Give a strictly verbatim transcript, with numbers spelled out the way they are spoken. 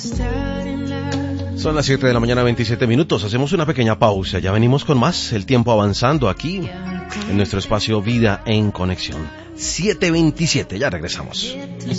Son las siete de la mañana, veintisiete minutos. Hacemos una pequeña pausa. Ya venimos con más. El tiempo avanzando aquí en nuestro espacio Vida en Conexión. siete veintisiete. Ya regresamos.